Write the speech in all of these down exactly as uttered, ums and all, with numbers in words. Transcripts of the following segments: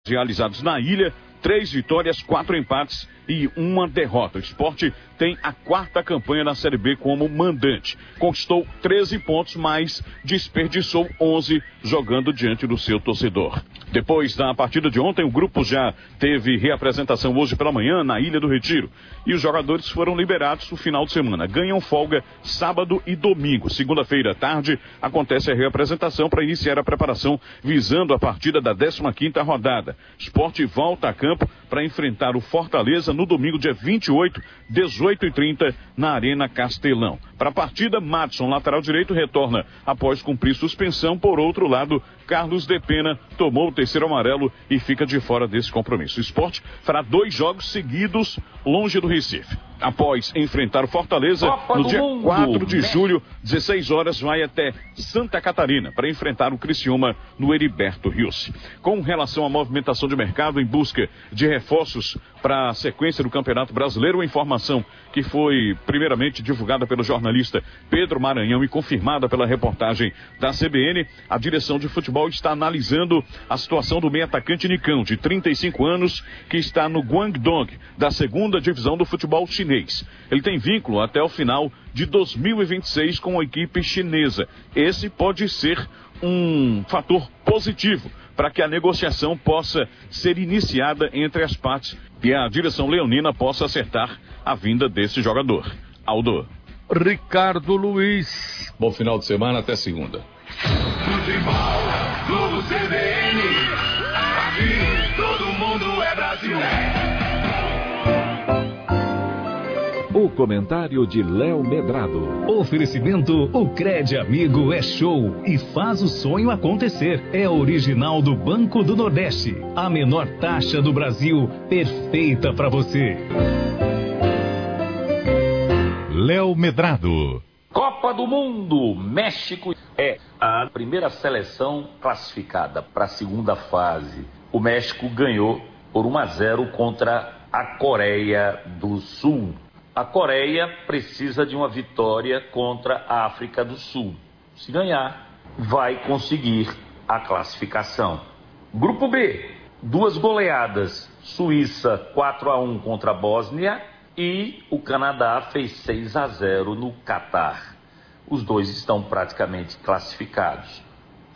realizados na ilha, três vitórias, quatro empates e uma derrota. O Sport tem a quarta campanha na Série B como mandante. Conquistou treze pontos, mas desperdiçou onze jogando diante do seu torcedor. Depois da partida de ontem, o grupo já teve reapresentação hoje pela manhã na Ilha do Retiro. E os jogadores foram liberados no final de semana. Ganham folga sábado e domingo. Segunda-feira à tarde acontece a reapresentação para iniciar a preparação visando a partida da décima quinta rodada. Sport volta a campo para enfrentar o Fortaleza no domingo, dia vinte e oito, dezoito e trinta, na Arena Castelão. Para a partida, Madson, lateral direito, retorna após cumprir suspensão. Por outro lado, Carlos de Pena tomou o terceiro amarelo e fica de fora desse compromisso. O Sport fará dois jogos seguidos longe do Recife. Após enfrentar o Fortaleza, Copa no dia mundo. quatro de julho, dezesseis horas, vai até Santa Catarina para enfrentar o Criciúma no Heriberto Rios. Com relação à movimentação de mercado em busca de reforços para a sequência do Campeonato Brasileiro, a informação que foi primeiramente divulgada pelo jornalista Pedro Maranhão e confirmada pela reportagem da C B N, a direção de futebol está analisando a situação do meio atacante Nicão, de trinta e cinco anos, que está no Guangdong, da segunda divisão do futebol chinês. Ele tem vínculo até o final de dois mil e vinte e seis com a equipe chinesa. Esse pode ser um fator positivo para que a negociação possa ser iniciada entre as partes e a direção leonina possa acertar a vinda desse jogador. Aldo. Ricardo Luiz. Bom final de semana, até segunda. Futebol, Globo C B N, aqui todo mundo é brasileiro. O comentário de Léo Medrado. Oferecimento: o Cred Amigo é show e faz o sonho acontecer. É original do Banco do Nordeste. A menor taxa do Brasil, perfeita para você. Léo Medrado. Copa do Mundo. México é a primeira seleção classificada para a segunda fase. O México ganhou por um a zero contra a Coreia do Sul. A Coreia precisa de uma vitória contra a África do Sul. Se ganhar, vai conseguir a classificação. Grupo B, duas goleadas. Suíça quatro a um contra a Bósnia e o Canadá fez seis a zero no Catar. Os dois estão praticamente classificados.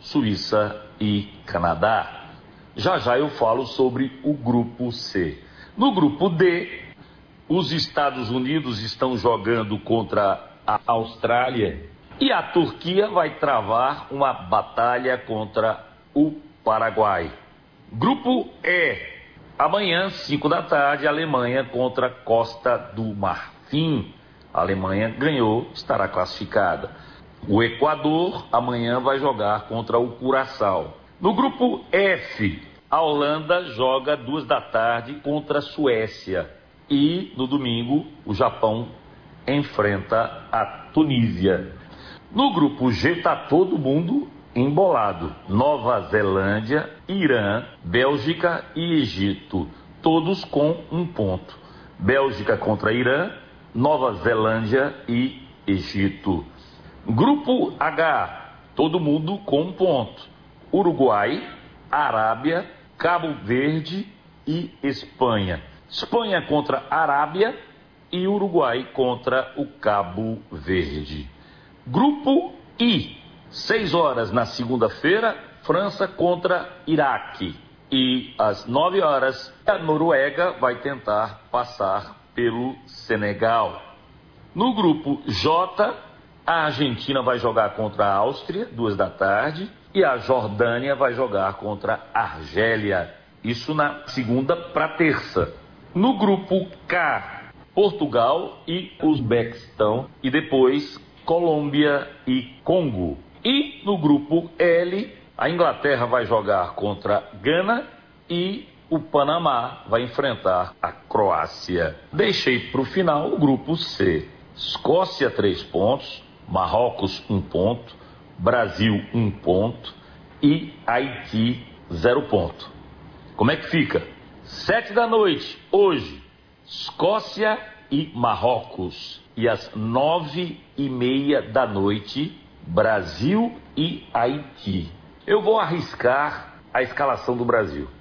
Suíça e Canadá. Já já eu falo sobre o grupo C. No grupo D, os Estados Unidos estão jogando contra a Austrália e a Turquia vai travar uma batalha contra o Paraguai. Grupo E, amanhã, cinco da tarde, Alemanha contra Costa do Marfim. A Alemanha ganhou, estará classificada. O Equador amanhã vai jogar contra o Curaçao. No grupo F, a Holanda joga duas da tarde contra a Suécia. E no domingo, o Japão enfrenta a Tunísia. No grupo G está todo mundo embolado. Nova Zelândia, Irã, Bélgica e Egito. Todos com um ponto. Bélgica contra Irã, Nova Zelândia e Egito. Grupo H, todo mundo com um ponto. Uruguai, Arábia, Cabo Verde e Espanha. Espanha contra a Arábia e Uruguai contra o Cabo Verde. Grupo I, seis horas na segunda-feira, França contra Iraque. E às nove horas, a Noruega vai tentar passar pelo Senegal. No grupo J, a Argentina vai jogar contra a Áustria, duas da tarde, e a Jordânia vai jogar contra a Argélia. Isso na segunda para terça. No grupo K, Portugal e Uzbequistão, e depois Colômbia e Congo. E no grupo L, a Inglaterra vai jogar contra Gana e o Panamá vai enfrentar a Croácia. Deixei para o final o grupo C. Escócia, três pontos, Marrocos, um ponto, Brasil, um ponto e Haiti, zero ponto. Como é que fica? Sete da noite, hoje, Escócia e Marrocos. E às nove e meia da noite, Brasil e Haiti. Eu vou arriscar a escalação do Brasil.